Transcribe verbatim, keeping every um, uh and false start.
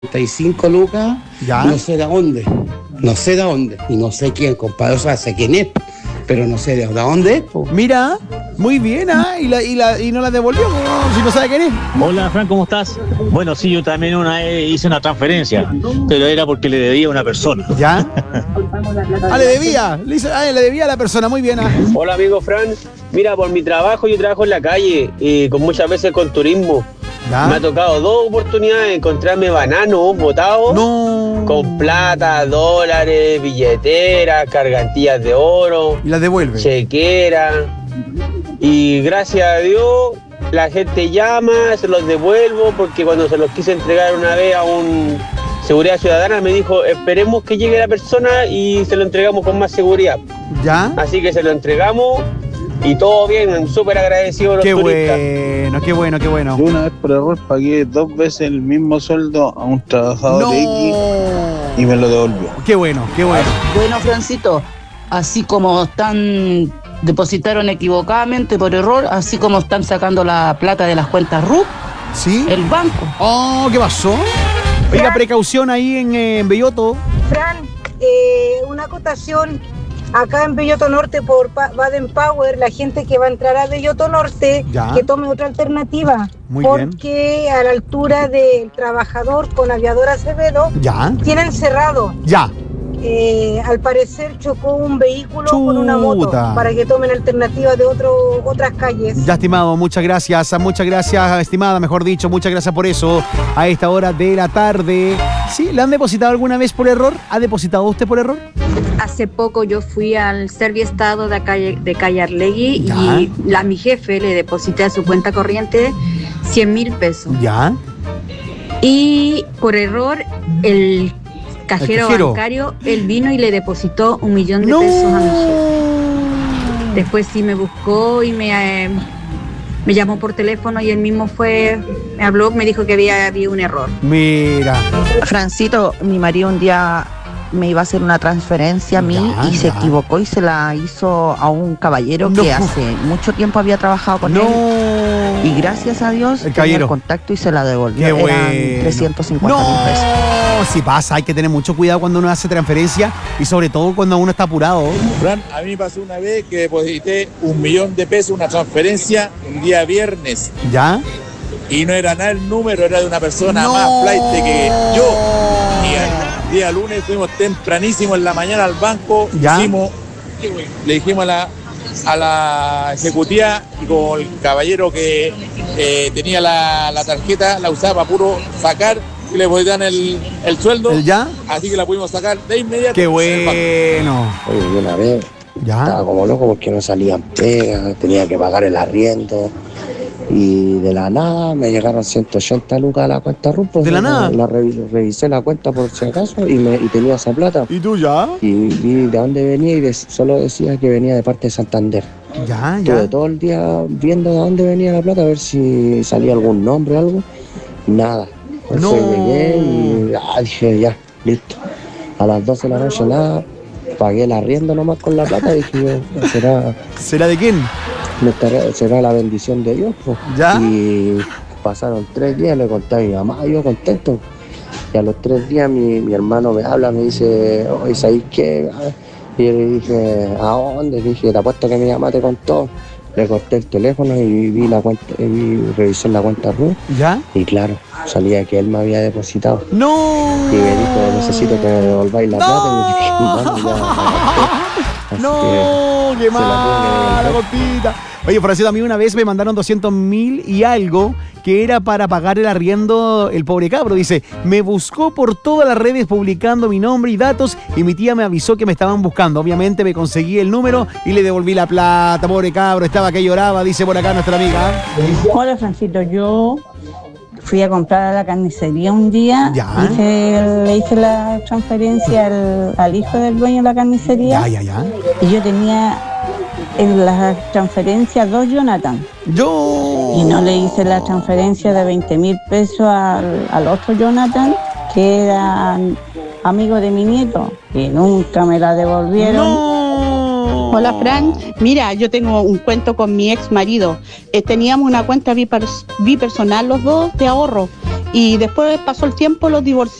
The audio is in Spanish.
treinta y cinco lucas, ¿ya? No sé de dónde, no sé de dónde, y no sé quién, compadre, o sea, sé quién es, pero no sé de dónde es. Po. Mira, muy bien, ¿ah? ¿eh? Y, la, y, la, y no la devolvió, ¿no? Si no sabe quién es. Hola, Fran, ¿cómo estás? Bueno, sí, yo también una vez hice una transferencia, pero era porque le debía a una persona. ¿Ya? Ah, le debía, le, hizo, ah, le debía a la persona, muy bien. ¿Ah? Hola, amigo Fran. Mira, por mi trabajo, yo trabajo en la calle, y con muchas veces con turismo. ¿Ya? Me ha tocado dos oportunidades de encontrarme bananos botados, no. Con plata, dólares, billeteras, cargantillas de oro. Y las devuelve. Chequera. Y gracias a Dios, la gente llama, se los devuelvo, porque cuando se los quise entregar una vez a un Seguridad Ciudadana me dijo, esperemos que llegue la persona y se lo entregamos con más seguridad. ¿Ya? Así que se lo entregamos. Y todo bien, súper agradecido a los qué turistas. Bueno, qué bueno, qué bueno. Yo una vez por error pagué dos veces el mismo sueldo a un trabajador no. X y me lo devolvió. Qué bueno, qué bueno. Bueno, Francito, así como están, depositaron equivocadamente por error, así como están sacando la plata de las cuentas R U C, ¿sí? El banco. Oh, ¿qué pasó? Oiga, precaución ahí en, eh, en Belloto. Fran, eh, una acotación. Acá en Belloto Norte por Baden Power, la gente que va a entrar a Belloto Norte, ¿ya? Que tome otra alternativa. Muy porque bien. A la altura del Trabajador con Aviador Acevedo, ¿ya? Tienen cerrado. Ya. Eh, al parecer chocó un vehículo Chuta. Con una moto para que tomen alternativas de otro, otras calles. Ya, estimado, muchas gracias, muchas gracias, estimada, mejor dicho, muchas gracias por eso. A esta hora de la tarde, ¿sí? ¿Le han depositado alguna vez por error? ¿Ha depositado usted por error? Hace poco yo fui al Serviestado de calle, de calle Arlegui y a mi jefe le deposité a su cuenta corriente cien mil pesos. ¿Ya? Y por error, el cajero, el cajero bancario, él vino y le depositó un millón de no. pesos a mi jefe. Después sí me buscó y me, eh, me llamó por teléfono y él mismo fue, me habló, me dijo que había habido un error. Mira. Francito, mi marido un día me iba a hacer una transferencia a mí ya, y ya. se equivocó y se la hizo a un caballero no. que hace mucho tiempo había trabajado con no. él. Y gracias a Dios el tenía el contacto y se la devolvió. Qué bueno. Eran trescientos cincuenta mil no. pesos. Si pasa, hay que tener mucho cuidado cuando uno hace transferencia y sobre todo cuando uno está apurado. Fran, a mí me pasó una vez que deposité un millón de pesos, una transferencia, un día viernes. ¿Ya? Y no era nada el número, era de una persona no. más flight que yo. Y el día lunes fuimos tempranísimo en la mañana al banco, hicimos, le dijimos a la, a la ejecutiva y con el caballero que eh, tenía la, la tarjeta, la usaba para puro sacar y le depositan el, el sueldo. ¿El ya? Así que la pudimos sacar de inmediato. ¡Qué bueno! Oye, una vez ¿ya? Estaba como loco porque no salían pegas, tenía que pagar el arriendo. Y de la nada me llegaron ciento ochenta lucas a la cuenta R U P. ¿De la nada? La, la revisé, revisé la cuenta por si acaso y, me, y tenía esa plata. ¿Y tú ya? Y vi de dónde venía y de, solo decía que venía de parte de Santander. Ya, ya. Estuve todo el día viendo de dónde venía la plata, a ver si salía algún nombre o algo. Nada. Entonces no. llegué y ah, dije ya, listo. A las doce de la noche nada, pagué el arriendo nomás con la plata. Dije yo, ¿será? ¿Será de quién? Será la bendición de Dios, pues. ¿Ya? Y pasaron tres días, le conté a mi mamá, yo contento. Y a los tres días mi, mi hermano me habla, me dice, oye, ¿sabes qué? Y yo le dije, ¿a dónde? Le dije, te apuesto que mi mamá te contó. Le corté el teléfono y vi la cuenta, y vi, revisé la cuenta R U. ¿Ya? Y claro, salía que él me había depositado. ¡No! Y me dijo, necesito que me devolváis la ¡No! plata. Y yo dije, ya, ¡no! ¡Qué mala copita! Oye, Francisco, a mí una vez me mandaron doscientos mil y algo que era para pagar el arriendo el pobre cabro. Dice, me buscó por todas las redes publicando mi nombre y datos y mi tía me avisó que me estaban buscando. Obviamente me conseguí el número y le devolví la plata. Pobre cabro, estaba que lloraba, dice por acá nuestra amiga. Hola, Francisco, yo fui a comprar a la carnicería un día. Ya. Hice, le hice la transferencia al, al hijo del dueño de la carnicería. Ya, ya, ya. Y yo tenía en la transferencia dos Jonathan. Yo. Y no le hice la transferencia de veinte mil pesos al, al otro Jonathan, que era amigo de mi nieto, y nunca me la devolvieron. No. Hola, Fran. Mira, yo tengo un cuento con mi ex marido. Eh, teníamos una cuenta bipersonal los dos de ahorro. y después pasó el tiempo, los divorcié